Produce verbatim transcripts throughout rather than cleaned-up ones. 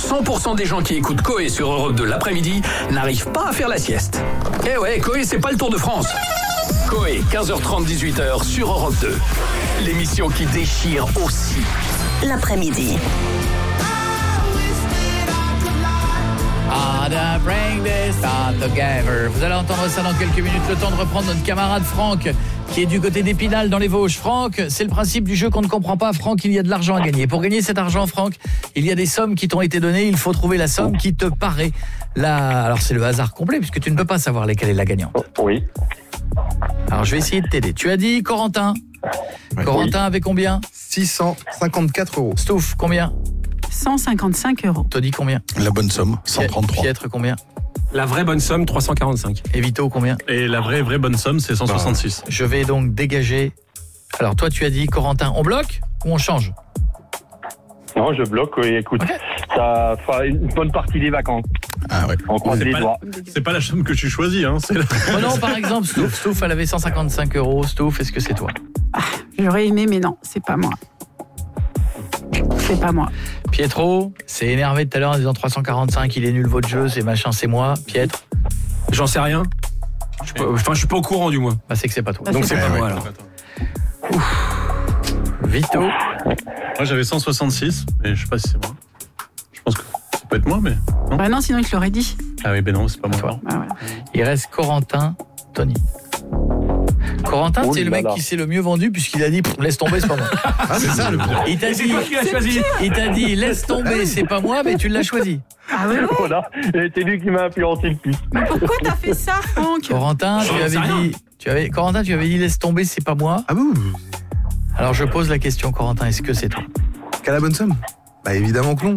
cent pour cent des gens qui écoutent Coé sur Europe deux l'après-midi n'arrivent pas à faire la sieste. Eh ouais, Coé, c'est pas le Tour de France. Coé, quinze heures trente, dix-huit heures sur Europe deux. L'émission qui déchire aussi l'après-midi. Ah, bring this all together. Vous allez entendre ça dans quelques minutes. Le temps de reprendre notre camarade Franck, qui est du côté d'Épinal dans les Vosges. Franck, c'est le principe du jeu qu'on ne comprend pas. Franck, il y a de l'argent à gagner. Pour gagner cet argent, Franck, il y a des sommes qui t'ont été données. Il faut trouver la somme qui te paraît là. Alors c'est le hasard complet puisque tu ne peux pas savoir laquelle est la gagnante. Oui. Alors je vais essayer de t'aider. Tu as dit Corentin. Ouais, Corentin oui. avait combien? six cent cinquante-quatre euros. Stouff, combien? cent cinquante-cinq euros. Tony, combien? La bonne somme, cent trente-trois. Pietre, combien? La vraie bonne somme, trois cent quarante-cinq. Et Vito, combien? Et la vraie, vraie bonne somme, c'est cent soixante-six. Je vais donc dégager. Alors, toi, tu as dit, Corentin, on bloque ou on change? Non, je bloque, oui, écoute. Okay. Ça fera une bonne partie des vacances. Ah ouais. On croise les doigts. C'est pas la somme que tu choisis, hein. C'est la... Oh non, par exemple, Stouff, Stouff, elle avait cent cinquante-cinq euros. Stouff, est-ce que c'est toi? Ah, j'aurais aimé, mais non, c'est pas moi. C'est pas moi. Pietro, c'est énervé tout à l'heure en disant trois cent quarante-cinq, il est nul votre jeu, c'est machin, c'est moi. Pietre, j'en sais rien. Je suis pas, enfin, je suis pas au courant du moins. Bah c'est que c'est pas toi. Bah, Donc c'est, c'est pas ouais, moi ouais. alors. Vito. Moi j'avais cent soixante-six, mais je sais pas si c'est moi. Je pense que ça peut être moi, mais non. Bah non, sinon il te l'aurait dit. Ah oui, ben non, c'est pas moi. Toi. Ah ouais. Il reste Corentin, Tony. Corentin, Oh c'est le mec là là. qui s'est le mieux vendu puisqu'il a dit laisse tomber, c'est pas moi. Ah, c'est ça le pire. Il t'a dit, qui a choisi. il t'a dit laisse tomber, c'est pas moi, mais tu l'as choisi. Ah ouais. Voilà, c'est lui qui m'a influencé le plus. Mais pourquoi t'as fait ça, Franck? Corentin, tu J'en sais avais rien. dit, tu avais, Corentin, tu avais dit laisse tomber, c'est pas moi. Ah bon? Alors je pose la question, Corentin, est-ce que c'est toi? Quelle la bonne somme? Bah évidemment que non.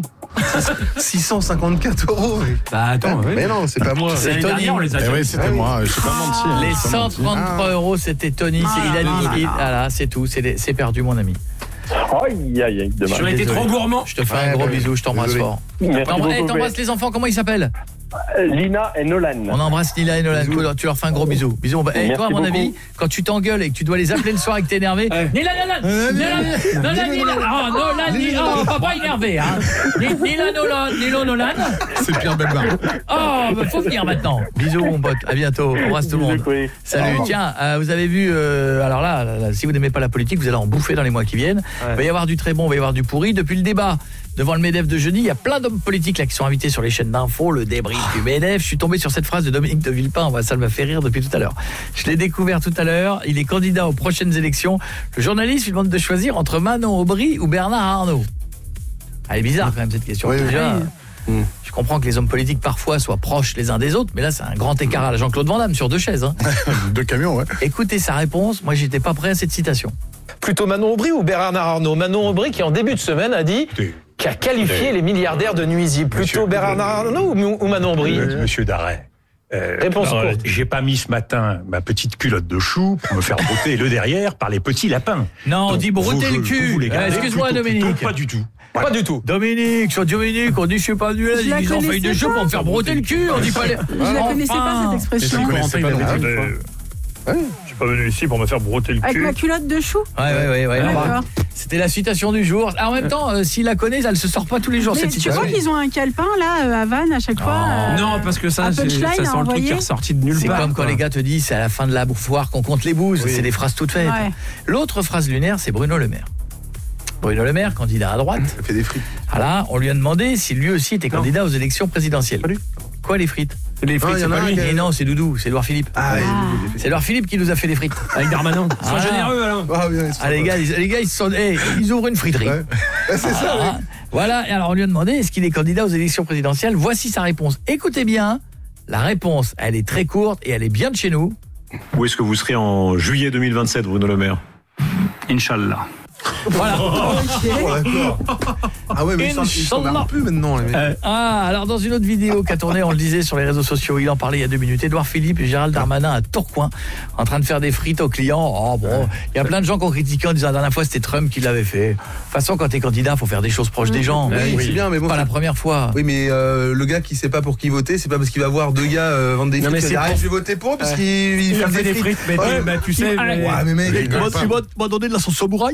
six cent cinquante-quatre euros. Bah attends, Mais ouais. non, c'est pas moi. C'est L'année Tony. dernière, on les a Eh déjà ouais, eu. c'était Ah oui. moi, je sais pas mentir. hein, Les je sais pas cent mentir. trente-trois euros, c'était Tony. Ah, C'est- il a dit, ah, il- ah. voilà, c'est tout, c'est, c'est perdu, mon ami. Aïe, aïe, aïe, dommage. J'aurais été Désolé. trop gourmand. Je te fais Ouais, un gros bah, bisou, je t'embrasse désolé. fort. Merci T'embr- hey, beaucoup. t'embrasses les enfants, comment ils s'appellent? Lina et Nolan. On embrasse Nila et Nolan, Bisous. tu leur fais un gros bisou. Bisous. Bah, hey, Merci toi, à mon beaucoup. avis, quand tu t'engueules et que tu dois les appeler le soir et que t'es énervé, Ouais. Nila, Nolan, Nolan, Nolan, Nila, oh, Nolan, Nila, oh, pas pas énervé, hein. Ni- Nila, Nolan, Nilo, Nolan. C'est Pierre Belmar. Oh, bah, faut venir maintenant. Bisous, mon pote, à bientôt, on embrasse tout le monde. Oui. Salut, tiens, euh, vous avez vu, euh, alors là, là, là, si vous n'aimez pas la politique, vous allez en bouffer dans les mois qui viennent. Il va y avoir du très bon, il va y avoir du pourri. Depuis le débat devant le MEDEF de jeudi, il y a plein d'hommes politiques là qui sont invités sur les chaînes d'infos, le débrief du MEDEF. Je suis tombé sur cette phrase de Dominique de Villepin, ça me fait rire depuis tout à l'heure. Je l'ai découvert tout à l'heure, il est candidat aux prochaines élections. Le journaliste lui demande de choisir entre Manon Aubry ou Bernard Arnault. Elle est bizarre quand même cette question. Oui, oui. Déjà, Oui. je comprends que les hommes politiques parfois soient proches les uns des autres, mais là c'est un grand écart à la Jean-Claude Van Damme sur deux chaises. Hein. Deux camions, ouais. Écoutez sa réponse, moi j'étais pas prêt à cette citation. Plutôt Manon Aubry ou Bernard Arnault? Manon Aubry qui en début de semaine a dit qui a qualifié les milliardaires de nuisibles. Plutôt Bernard Arnault ou, ou Manon Aubry? Euh, Monsieur Darret. Euh, Réponse alors, courte. J'ai pas mis ce matin ma petite culotte de chou pour me faire botter le derrière par les petits lapins. Non, on Donc, dit brouter vous, le je- cul. vous les gardez Euh, excuse-moi, plutôt- Dominique. plutôt Pas du tout. Pas du tout. Dominique, sur Dominique, on dit je suis pas venu là, Je la ils ont fait connaissais de jeu pas. pour me faire brouter le cul, on dit pas les... Je la connaissais pas, cette expression. Je connaissais pas non plus. Euh, Je suis pas venu ici pour me faire brotter le Avec cul. ma culotte de chou? Ouais, ouais, ouais, ouais. D'accord. C'était la citation du jour. Ah, en même temps, euh, s'il la connaît, elle se sort pas tous les jours, Mais cette tu citation. vois qu'ils ont un calepin là euh, à Vannes à chaque fois. euh, Non, parce que ça, un c'est, punchline ça à sent le truc envoyer. qui est ressorti de nulle C'est part. comme quand quoi. les gars te disent c'est à la fin de la foire qu'on compte les bouses, c'est des phrases toutes faites. Ouais. L'autre phrase lunaire, c'est Bruno Le Maire. Bruno Le Maire, candidat à droite. Ça fait des frites. Ah là, on lui a demandé si lui aussi était candidat aux élections présidentielles. Pas lui. Quoi, les frites? Les frites, Non, il y c'est en a pas un lui. qui a- Et non, c'est Doudou, c'est Édouard Philippe. Ah, Ah. C'est Édouard Philippe qui nous a fait des frites. Avec Darmanin. Sois Ah. généreux, Alain. Ah, bien, ils sont Ah, les gars, ils, les gars, ils se sont, hey, ils ouvrent une friterie. Ouais. Ouais, c'est ça, ouais. Ah, voilà, et alors on lui a demandé est-ce qu'il est candidat aux élections présidentielles. Voici sa réponse. Écoutez bien, la réponse, elle est très courte et elle est bien de chez nous. Où est-ce que vous serez en juillet deux mille vingt-sept, Bruno Le Maire? Inch'Allah. Voilà. Oh, d'accord. Ah ouais, mais ils s'en- ils s'en Inch'Allah. marrent plus maintenant, les mecs. Euh, Ah, alors dans une autre vidéo qu'a tournée, on le disait sur les réseaux sociaux, il en parlait il y a deux minutes, Édouard Philippe et Gérald Darmanin à Tourcoing, en train de faire des frites aux clients. Oh bon, il y a plein de gens qui ont critiqué en disant la dernière fois c'était Trump qui l'avait fait. De toute façon, quand t'es candidat, faut faire des choses proches des gens. Oui, c'est bien, mais bon. Pas c'est- la première fois. Oui, mais euh, le gars qui sait pas pour qui voter, c'est pas parce qu'il va voir deux gars euh, vendre des Non, frites mais qu'il c'est va dire, pour- ah, je vais voter pour eux parce qu'ils ils Il a font fait des frites, mais Ouais, bah, tu sais. Ouais, mais- mais mec, Mais il connaît pas. m'as donné de la sauce samouraï?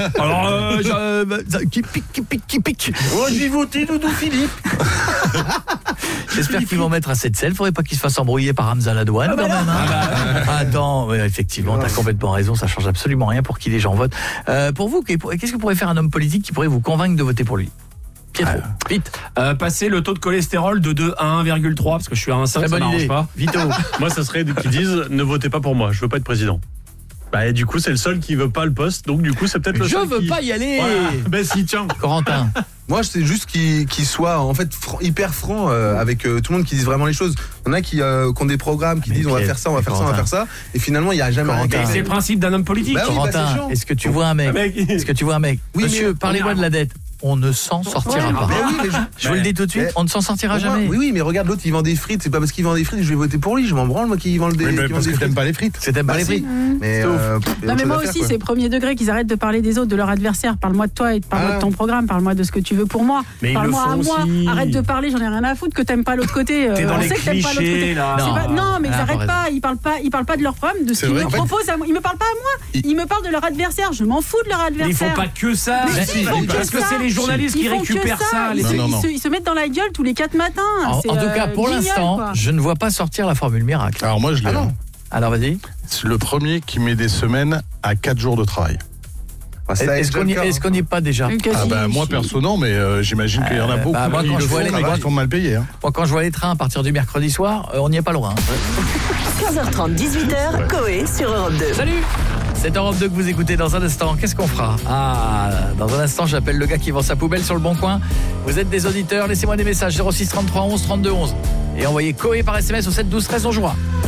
Alors, euh, je, euh, bah, qui pique, qui pique, qui pique. Moi, je vais voter Doudou Philippe. J'espère qu'ils vont mettre assez de sel. Faudrait pas qu'ils se fassent embrouiller par Hamza Ladouane, quand même. Hein. Ah bah, attends, ouais, effectivement, t'as complètement raison. Ça change absolument rien pour qui les gens votent. Euh, pour vous, qu'est-ce que pourrait faire un homme politique qui pourrait vous convaincre de voter pour lui? Pietro, ah, vite. Euh, passer le taux de cholestérol de deux à un virgule trois parce que je suis à un virgule cinq, ça m'arrange pas. Vito. Moi, ça serait qu'ils disent ne votez pas pour moi, je veux pas être président. Bah, et du coup, c'est le seul qui veut pas le poste, donc du coup, c'est peut-être le je seul veux qui... pas y aller. Voilà. Ben si, tiens. Corentin. Moi, c'est juste qu'il qu'il soit en fait franc, hyper franc euh, avec euh, tout le monde qui dise vraiment les choses. Il y en a qui, euh, qui ont des programmes qui mais disent on va faire ça, on va faire Corentin. ça, on va faire ça, et finalement il y a jamais rien. C'est le principe d'un homme politique. Bah oui, Corentin, bah est-ce que tu vois un mec, mec. Est-ce que tu vois un mec oui, Monsieur, parlez-moi de la dette. On ne s'en sortira ouais, pas. Mais oui, mais je, je vous le dis tout de suite, mais, on ne s'en sortira jamais. Oui, oui, mais regarde l'autre, il vend des frites. C'est pas parce qu'il vend des frites que je vais voter pour lui. Je m'en branle, moi, qui vend des, oui, qui parce vend que des t'aimes pas les frites. C'est t'aimes pas bah, les frites. Mmh. Mais, euh, non, mais moi aussi, c'est premier degré qu'ils arrêtent de parler des autres, de leur adversaire. Parle-moi de toi et parle-moi ah. de ton programme. Parle-moi de ce que tu veux pour moi. Mais parle-moi à moi. Aussi. Arrête de parler, j'en ai rien à foutre que t'aimes pas l'autre côté. T'es dans on les sait que t'aimes pas l'autre côté. Là. Non, pas, non, mais ils ah, arrêtent pas. Ils parlent pas. Ils parlent pas de leur programme, de ce qu'ils me proposent à moi. Ils me parlent pas à moi. Ils me parlent de leur adversaire. Je m'en fous de leur adversaire. Ils font pas que ça. Parce que c'est les journalistes qui récupèrent ça. Ils, non, non. Se, ils se mettent dans la gueule tous les quatre matins. En, en tout euh, cas, pour génial, l'instant, quoi. Je ne vois pas sortir la formule miracle. Alors moi, je l'ai. Ah Alors vas-y. C'est le premier qui met des semaines à quatre jours de travail. Ah, est-ce qu'on n'y est, qu est pas déjà? Ah bah, moi perso non, mais euh, j'imagine qu'il y en a beaucoup. Bah, moi, quand je vois les qui sont mal payés. Hein. Moi quand je vois les trains à partir du mercredi soir, euh, on n'y est pas loin. quinze heures trente, dix-huit heures, Coé sur Europe deux. Salut. C'est Europe deux que vous écoutez dans un instant. Qu'est-ce qu'on fera? Ah, dans un instant, j'appelle le gars qui vend sa poubelle sur le Bon Coin. Vous êtes des auditeurs, laissez-moi des messages zéro six trente-trois onze trente-deux onze et envoyez Coé par S M S au sept douze treize, on jouera.